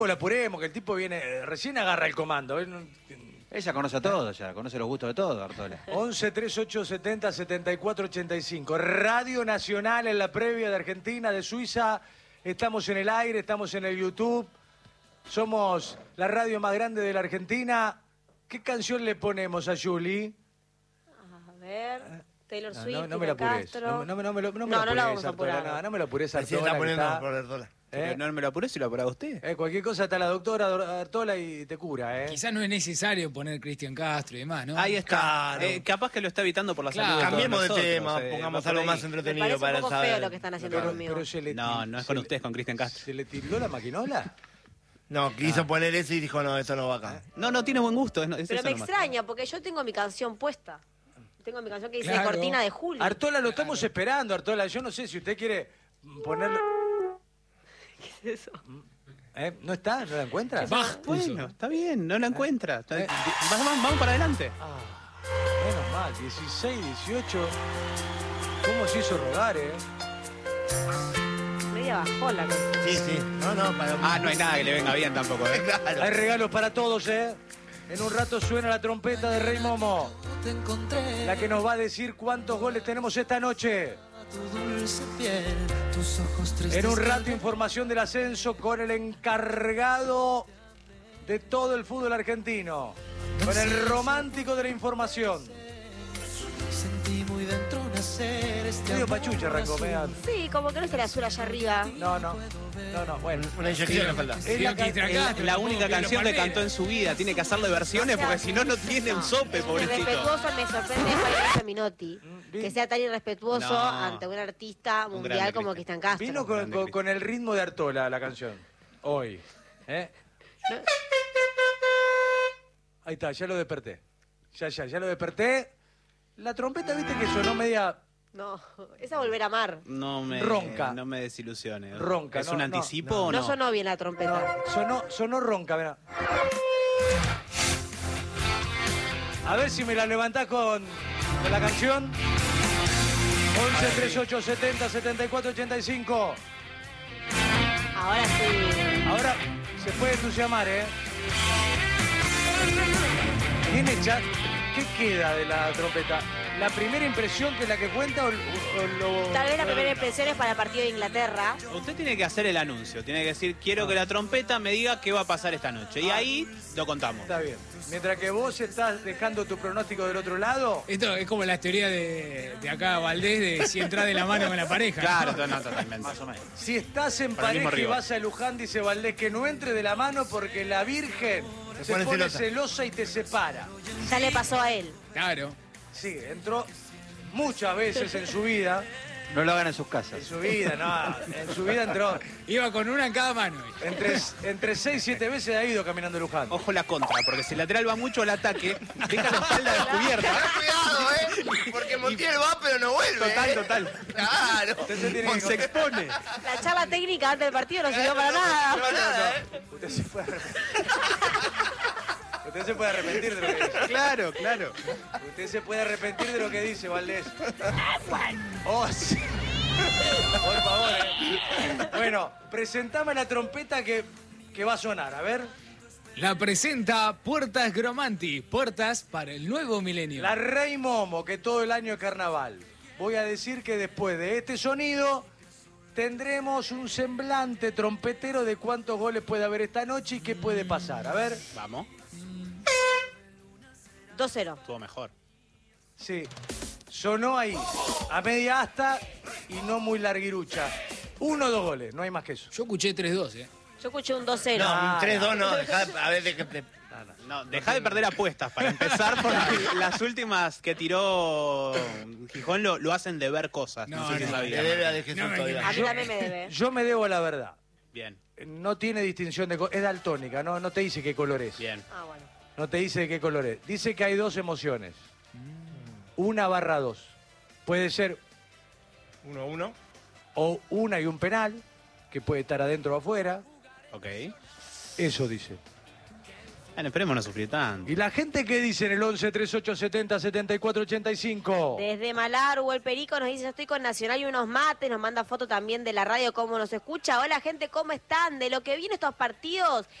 la apuremos, que el tipo viene, recién agarra el comando. Ella conoce a todos, ya conoce los gustos de todos, Artola. 11 38 70 74 85. Radio Nacional en la previa de Argentina, de Suiza. Estamos en el aire, estamos en el YouTube. Somos la radio más grande de la Argentina. ¿Qué canción le ponemos a Julie? A ver, Taylor Swift, No me la apures. Castro. No me la apures, la vamos a Artola, apurar. no me la apures, Así Artola. está poniendo está- por Artola. Pero no me lo apuré si lo apuraba usted. Cualquier cosa está la doctora Artola y te cura, Quizás no es necesario poner Cristian Castro y demás, ¿no? Ahí está. Claro. Capaz que lo está evitando por la Claro. salud. de todos Cambiemos de nosotros, tema, va pongamos por algo ahí. más Me entretenido parece para un poco saber. feo lo que están haciendo conmigo. Pero se le No, no es con usted, es con Cristian Castro. ¿Se le tildó la maquinola? No, quiso poner eso y dijo, no, eso no va acá. No tiene buen gusto. Es Pero eso me nomás. extraña, porque yo tengo mi canción puesta. Tengo mi canción que dice Claro. Cortina de Julio. Artola, lo estamos esperando, Artola. Yo no sé si usted quiere ponerlo... ¿Qué es eso? ¿No está? ¿No la encuentra? Bach puso. Bueno, está bien, no la encuentra. Vamos para adelante. Menos mal, 16, 18. ¿Cómo se hizo rogar, Media bajó la canción. Sí, sí. No, para... No hay nada que le venga bien tampoco, Claro. Hay regalos para todos, En un rato suena la trompeta de Rey Momo. La que nos va a decir cuántos goles tenemos esta noche. En un rato información del ascenso con el encargado de todo el fútbol argentino. Con el romántico de la información. Medio pachucha arrancó, Sí, como que no está el azul allá arriba. No, bueno. Una inyección le falta. Es la Cristian Es Castro, la le única pongo Pedro canción que Palmera. cantó en su vida. Tiene que hacerle versiones porque si no, no tiene un sope, pobrecito. Irrespetuoso me sorprende Javier Minotti. bien. Que sea tan irrespetuoso No. ante un artista Un mundial grande como Cristian. Cristian Castro. Vino con el ritmo de Artola la canción. Hoy. Ahí está, ya lo desperté. Ya lo desperté. La trompeta, viste que sonó media No, esa volver a amar. Ronca. No me desilusiones. Ronca, ¿Es no, un no, anticipo o No no? sonó bien la trompeta. sonó ronca, mirá. A ver si me la levantás con la canción. 11 38 70 74 85. Ahora sí. Ahora se puede entusiasmar, ¿Tiene chat? ¿Qué queda de la trompeta? ¿La primera impresión que es la que cuenta o lo...? Tal vez la primera impresión es para el partido de Inglaterra. Usted tiene que hacer el anuncio. Tiene que decir, quiero que la trompeta me diga qué va a pasar esta noche. Y ahí lo contamos. Está bien. Mientras que vos estás dejando tu pronóstico del otro lado... Esto es como la teoría de acá Valdés de si entras de la mano con la pareja. Claro, no, totalmente. Más o menos. Si estás en Para el mismo pareja y rival. vas a Luján, dice Valdés, que no entre de la mano porque la Virgen se pone pone celosa. celosa y te separa. Ya le pasó a él. Claro. Sí, entró muchas veces en su vida. No lo hagan en sus casas. En su vida entró. Iba con una en cada mano. Entre 6 y 7 veces ha ido caminando Luján. Ojo la contra, porque si el lateral va mucho al ataque, deja la espalda descubierta. Cuidado, porque Montiel va, pero no vuelve. Total. Claro. Usted tiene que Se expone. La charla técnica antes del partido no sirvió para nada. Usted se puede arrepentir. Usted se puede arrepentir de lo que dice. Claro. Usted se puede arrepentir de lo que dice, Valdés. Oh, sí. Por favor, Bueno, presentame la trompeta que va a sonar, a ver. La presenta Puertas Gromanti. Puertas para el nuevo milenio. La Rey Momo, que todo el año es carnaval. Voy a decir que después de este sonido tendremos un semblante trompetero de cuántos goles puede haber esta noche y qué puede pasar. A ver. Vamos. 2-0. Estuvo mejor. Sí, sonó ahí, a media asta y no muy larguirucha. 1 o 2 goles, no hay más que eso. Yo escuché 3-2, Yo escuché un 2-0. No, Ah, un 3-2 no. Dejá, a ver, No, deja de perder apuestas para empezar, porque las últimas que tiró Gijón lo hacen de ver cosas. No, No, sé si no, sabía. le debe a De Jesús No me todavía. A mí también me debe. Yo me debo a la verdad. Bien, No tiene distinción de color, es daltónica, no te dice qué color es. bien. Ah, bueno. No te dice de qué color es. Dice que hay 2 emociones. 1/2. Puede ser 1-1. o una y un penal, que puede estar adentro o afuera. Ok. Eso dice. Bueno, esperemos no sufrir tanto. ¿Y la gente qué dice en el 11 38 70 74 85? Desde Malar, Hugo el Perico nos dice, yo estoy con Nacional y unos mates, nos manda foto también de la radio, cómo nos escucha. Hola gente, ¿cómo están? De lo que viene estos partidos,